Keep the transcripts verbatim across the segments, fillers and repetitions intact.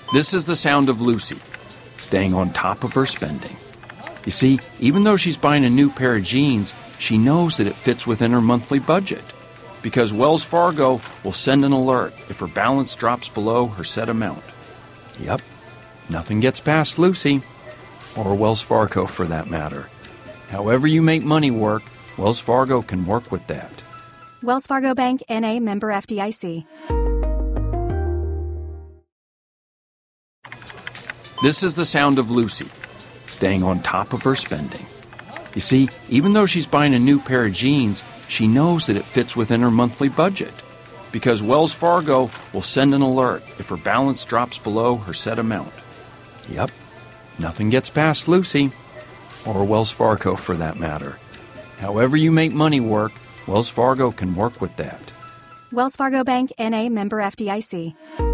This is the sound of Lucy, staying on top of her spending. You see, even though she's buying a new pair of jeans, she knows that it fits within her monthly budget, because Wells Fargo will send an alert if her balance drops below her set amount. Yep, nothing gets past Lucy, or Wells Fargo for that matter. However you make money work, Wells Fargo can work with that. Wells Fargo Bank, N A, member F D I C. This is the sound of Lucy, staying on top of her spending. You see, even though she's buying a new pair of jeans, she knows that it fits within her monthly budget, because Wells Fargo will send an alert if her balance drops below her set amount. Yep, nothing gets past Lucy, or Wells Fargo for that matter. However you make money work, Wells Fargo can work with that. Wells Fargo Bank, N A, member F D I C.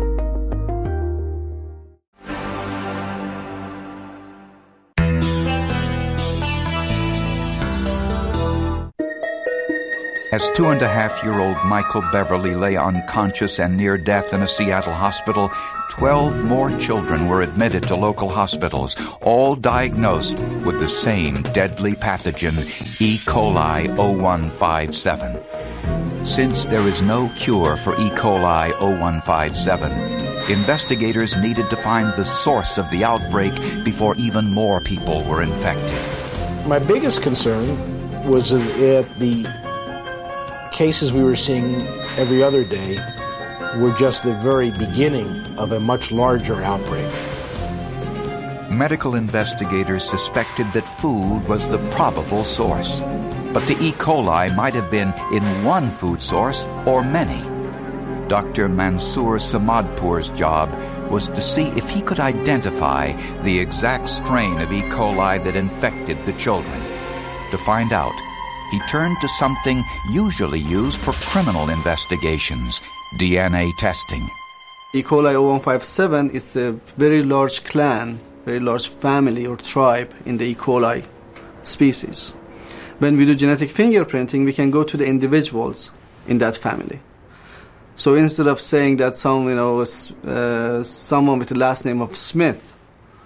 As two-and-a-half-year-old Michael Beverly lay unconscious and near death in a Seattle hospital, twelve more children were admitted to local hospitals, all diagnosed with the same deadly pathogen, E. coli oh one five seven. Since there is no cure for E. coli oh one five seven, investigators needed to find the source of the outbreak before even more people were infected. My biggest concern was that the cases we were seeing every other day were just the very beginning of a much larger outbreak. Medical investigators suspected that food was the probable source, but the E. coli might have been in one food source or many. Doctor Mansoor Samadpour's job was to see if he could identify the exact strain of E. coli that infected the children. To find out, he turned to something usually used for criminal investigations, D N A testing. E. coli oh one five seven is a very large clan, very large family or tribe in the E. coli species. When we do genetic fingerprinting, we can go to the individuals in that family. So instead of saying that some, you know, uh, someone with the last name of Smith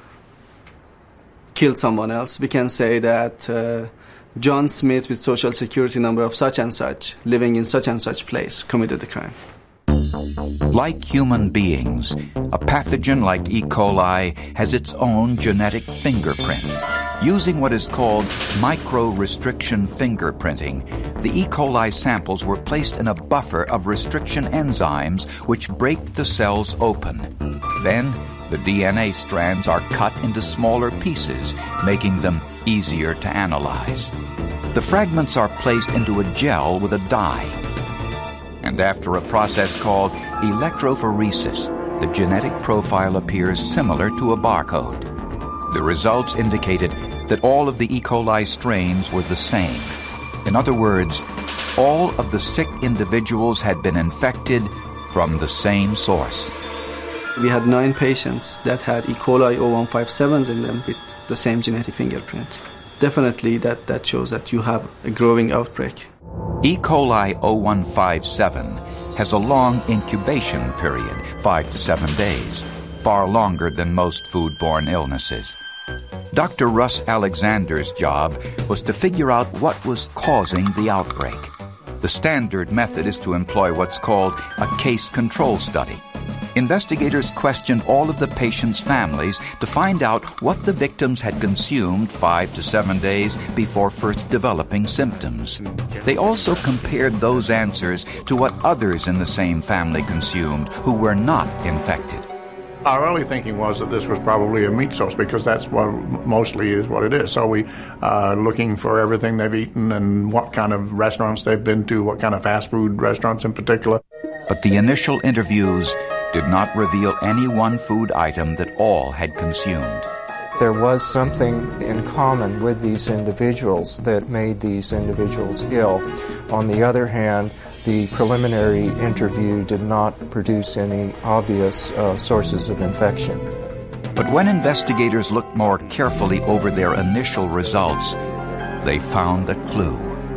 killed someone else, we can say that uh, John Smith with social security number of such and such, living in such and such place, committed the crime. Like human beings, a pathogen like E. coli has its own genetic fingerprint. Using what is called micro-restriction fingerprinting, the E. coli samples were placed in a buffer of restriction enzymes which break the cells open. Then, the D N A strands are cut into smaller pieces, making them easier to analyze. The fragments are placed into a gel with a dye. And after a process called electrophoresis, the genetic profile appears similar to a barcode. The results indicated that all of the E. coli strains were the same. In other words, all of the sick individuals had been infected from the same source. We had nine patients that had E. coli oh one five sevens in them with the same genetic fingerprint. Definitely that, that shows that you have a growing outbreak. E. coli oh one five seven has a long incubation period, five to seven days, far longer than most foodborne illnesses. Doctor Russ Alexander's job was to figure out what was causing the outbreak. The standard method is to employ what's called a case control study. Investigators questioned all of the patients' families to find out what the victims had consumed five to seven days before first developing symptoms. They also compared those answers to what others in the same family consumed who were not infected. Our early thinking was that this was probably a meat source because that's what mostly is what it is. So we are looking for everything they've eaten and what kind of restaurants they've been to, what kind of fast food restaurants in particular. But the initial interviews did not reveal any one food item that all had consumed. There was something in common with these individuals that made these individuals ill. On the other hand, the preliminary interview did not produce any obvious uh, sources of infection. But when investigators looked more carefully over their initial results, they found a clue.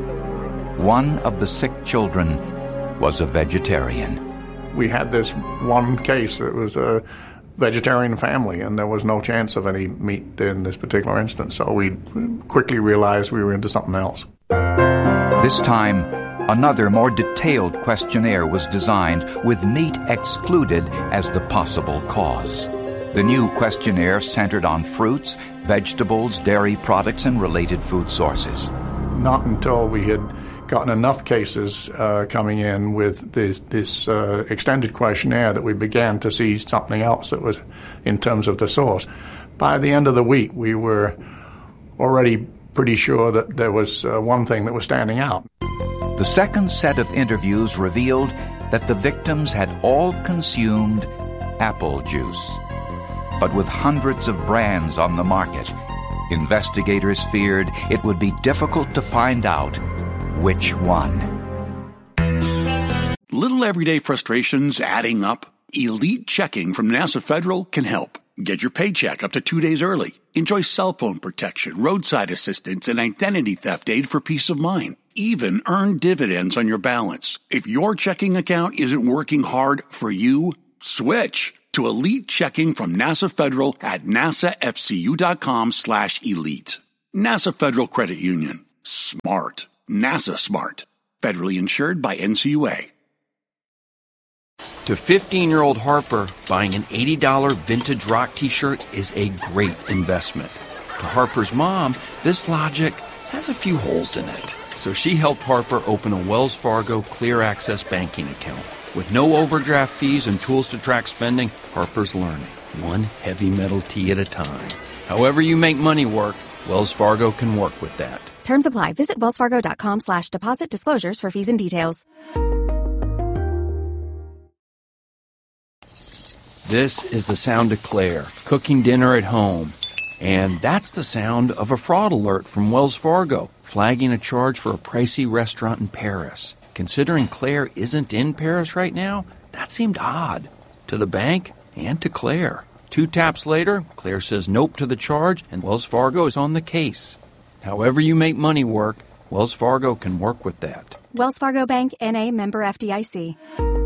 One of the sick children was a vegetarian. We had this one case that was a vegetarian family, and there was no chance of any meat in this particular instance. So we quickly realized we were into something else. This time, another more detailed questionnaire was designed with meat excluded as the possible cause. The new questionnaire centered on fruits, vegetables, dairy products, and related food sources. Not until we had gotten enough cases uh, coming in with this, this uh, extended questionnaire that we began to see something else that was in terms of the source. By the end of the week, we were already pretty sure that there was uh, one thing that was standing out. The second set of interviews revealed that the victims had all consumed apple juice. But with hundreds of brands on the market, investigators feared it would be difficult to find out which one. Little everyday frustrations adding up? Elite Checking from NASA Federal can help. Get your paycheck up to two days early. Enjoy cell phone protection, roadside assistance, and identity theft aid for peace of mind. Even earn dividends on your balance. If your checking account isn't working hard for you, switch to Elite Checking from NASA Federal at nasafcu.com slash elite. NASA Federal Credit Union. Smart. NASA smart. Federally insured by N C U A. To fifteen-year-old Harper, buying an eighty dollars vintage rock t-shirt is a great investment. To Harper's mom, this logic has a few holes in it. So she helped Harper open a Wells Fargo Clear Access banking account. With no overdraft fees and tools to track spending, Harper's learning, one heavy metal tea at a time. However you make money work, Wells Fargo can work with that. Terms apply. Visit wellsfargo.com slash deposit disclosures for fees and details. This is the sound of Claire, cooking dinner at home. And that's the sound of a fraud alert from Wells Fargo, flagging a charge for a pricey restaurant in Paris. Considering Claire isn't in Paris right now, that seemed odd. To the bank and to Claire. Two taps later, Claire says nope to the charge, and Wells Fargo is on the case. However you make money work, Wells Fargo can work with that. Wells Fargo Bank, N A member F D I C.